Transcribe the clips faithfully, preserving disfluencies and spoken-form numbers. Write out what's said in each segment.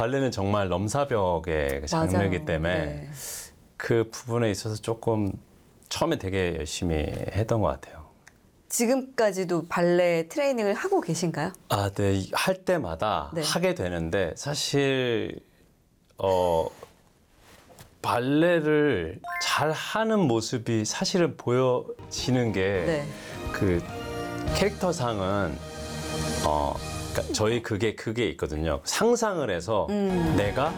발레는 정말 넘사벽의 장르이기 맞아요. 때문에 네. 그 부분에 있어서 조금 처음에 되게 열심히 했던 것 같아요. 지금까지도 발레 트레이닝을 하고 계신가요? 아, 네. 할 때마다 네. 하게 되는데 사실 어 발레를 잘 하는 모습이 사실은 보여지는 게 그 네. 캐릭터상은 어 그러니까 저희 그게 그게 있거든요. 상상을 해서 음. 내가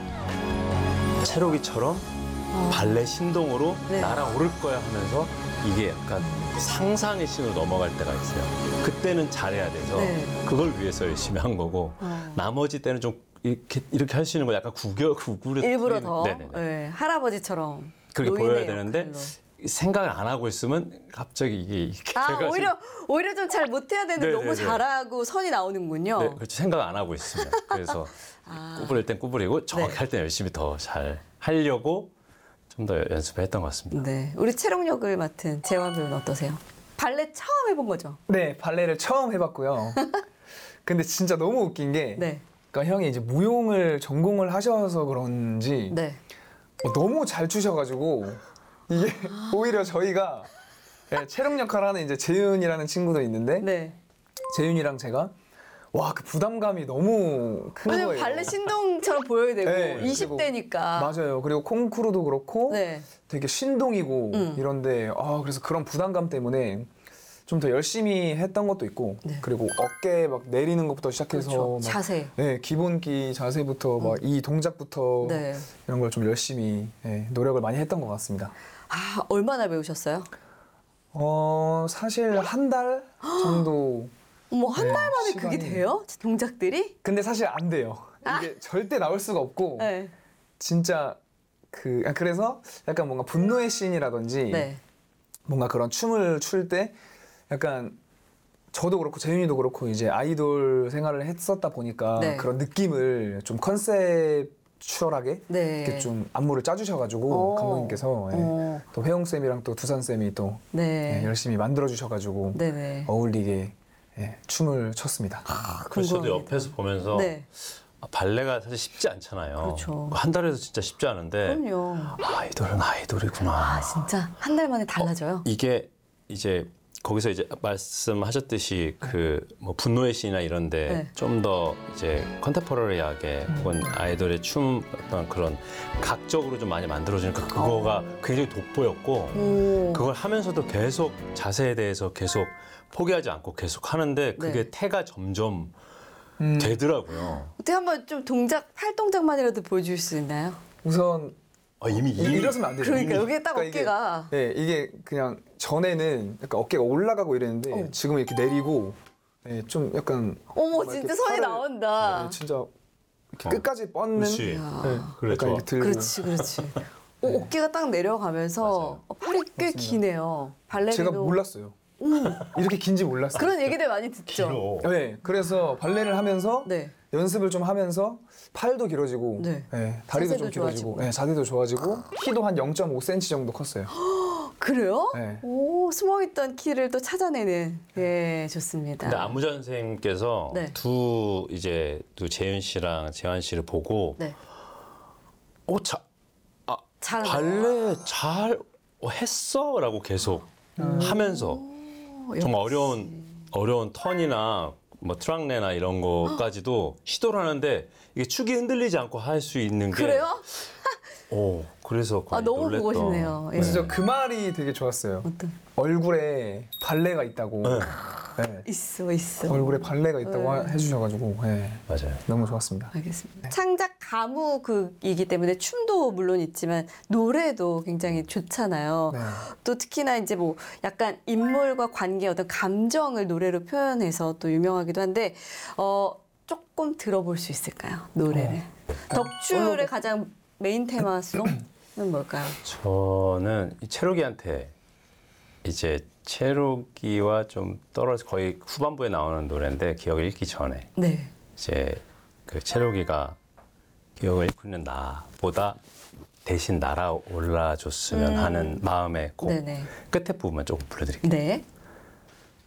체로기처럼 발레 신동으로 네. 날아오를 거야 하면서 이게 약간 상상의 신으로 넘어갈 때가 있어요. 그때는 잘해야 돼서 네. 그걸 위해서 열심히 한 거고 어. 나머지 때는 좀 이렇게 이렇게 할 수 있는 거 약간 구겨 구구려 일부러 더 네네네. 네, 할아버지처럼 그렇게 노인의 보여야 되는데 역할로. 생각을 안 하고 있으면 갑자기 이게 이렇게 아 돼가지고 오히려 오히려 좀 잘 못해야 되는데 네네네. 너무 잘하고 선이 나오는군요. 네, 그렇죠. 생각 안 하고 있으면 그래서 아. 구부릴 땐 구부리고 정확히 네. 할 땐 열심히 더 잘 하려고 좀 더 연습을 했던 것 같습니다. 네, 우리 채록 역을 맡은 재환 배우는 어떠세요? 발레 처음 해본 거죠? 네, 발레를 처음 해봤고요. 근데 진짜 너무 웃긴 게, 네, 그러니까 형이 이제 무용을 전공을 하셔서 그런지 네. 어, 너무 잘 추셔가지고 이게 오히려 저희가 네, 체력 역할을 하는 이제 재윤이라는 친구도 있는데 네. 재윤이랑 제가 와, 그 부담감이 너무 큰 왜냐면 거예요. 발레 신동처럼 보여야 되고 네, 이십 대니까. 맞아요. 그리고 콩쿠르도 그렇고 네. 되게 신동이고 음. 이런데 아 그래서 그런 부담감 때문에 좀 더 열심히 했던 것도 있고 네. 그리고 어깨 막 내리는 것부터 시작해서 그렇죠. 막 자세. 네, 기본기 자세부터 막 이 동작부터 네. 이런 걸 좀 열심히 네, 노력을 많이 했던 것 같습니다. 아 얼마나 배우셨어요? 어 사실 한 달 정도. 어머 한 네, 달 만에 그게 시간이- 돼요? 동작들이? 근데 사실 안 돼요. 이게 절대 나올 수가 없고 네. 진짜 그 아, 그래서 약간 뭔가 분노의 씬이라든지 네. 뭔가 그런 춤을 출 때 약간 저도 그렇고 재윤이도 그렇고 이제 아이돌 생활을 했었다 보니까 네. 그런 느낌을 좀 컨셉추얼하게 네. 이렇게 좀 안무를 짜주셔가지고 어. 감독님께서 예. 어. 또 회용 쌤이랑 또 두산 쌤이 또 네. 예, 열심히 만들어 주셔가지고 네네. 어울리게 예, 춤을 췄습니다. 그래서 저도 궁금합니다. 옆에서 보면서 네. 아, 발레가 사실 쉽지 않잖아요. 그렇죠. 한 달에도 진짜 쉽지 않은데 그럼요. 아이돌은 아이돌이구나. 아 진짜 한 달 만에 달라져요? 이게 이제 거기서 이제 말씀하셨듯이 그 뭐 분노의 씬이나 이런데 네. 좀 더 이제 컨템포러리하게 혹은 아이돌의 춤 어떤 그런 각적으로 좀 많이 만들어지니까 그거가 굉장히 돋보였고 오. 그걸 하면서도 계속 자세에 대해서 계속 포기하지 않고 계속 하는데 그게 네. 태가 점점 음, 되더라고요. 어떻게 한번 좀 동작 팔 동작만이라도 보여줄 수 있나요? 우선 아, 이미 이- 이미 이러시면 안 되죠. 그러니까 여기에 딱 그러니까 어깨가 이게, 네, 이게 그냥 전에는 약간 어깨가 올라가고 이랬는데 어. 지금 이렇게 내리고 네, 좀 약간 어머 막 진짜 이렇게 손이 팔을- 나온다. 네, 진짜 이렇게 어. 끝까지 뻗는 그렇지. 야. 네, 그래, 약간 좋아. 이렇게 들고 그렇지 그렇지. 어, 어깨가 딱 내려가면서 맞아요. 어, 팔이 꽤 맞습니다. 기네요. 발레리노. 제가 몰랐어요. 이렇게 긴지 몰랐어요. 그런 얘기들 많이 듣죠. 길어. 네, 그래서 발레를 하면서 네. 연습을 좀 하면서 팔도 길어지고 네. 네, 다리도 좀 자세도 길어지고 좋아지고. 네, 자세도 좋아지고 키도 한 영 점 오 센티미터 정도 컸어요. 그래요? 네. 오 숨어있던 키를 또 찾아내는. 예 좋습니다. 근데 안무전 선생님께서 네. 두 이제 두 재윤 씨랑 재환 씨를 보고 네. 어, 자, 아, 잘하네. 발레 잘 어, 했어라고 계속 하면서 오, 정말 역시. 어려운 어려운 턴이나 뭐 트랑레나 이런 거까지도 시도를 하는데 이게 축이 흔들리지 않고 할 수 있는 게 그래요? 오, 그래서 아 거의 너무 놀랬던. 보고 싶네요. 예. 그래서 저 그 말이 되게 좋았어요. 어떤? 얼굴에 발레가 있다고. 네. 네. 있어 있어. 얼굴에 발레가 있다고 네. 하- 해주셔가지고 네. 맞아요. 너무 좋았습니다. 알겠습니다. 창작 가무극이기 때문에 춤도 물론 있지만 노래도 굉장히 좋잖아요. 네. 또 특히나 이제 뭐 약간 인물과 관계 어떤 감정을 노래로 표현해서 또 유명하기도 한데 어 조금 들어볼 수 있을까요? 노래를. 덕출의 가장 메인 테마송은 뭘까요? 저는 이 채록이한테 이제 채록이와 좀 떨어져 거의 후반부에 나오는 노래인데 기억을 잃기 전에 네. 이제 그 채록이가 기억을 잃고 있는 나보다 대신 날아올라줬으면 음. 하는 마음의 곡 네네. 끝에 부분만 조금 불러드릴게요. 네.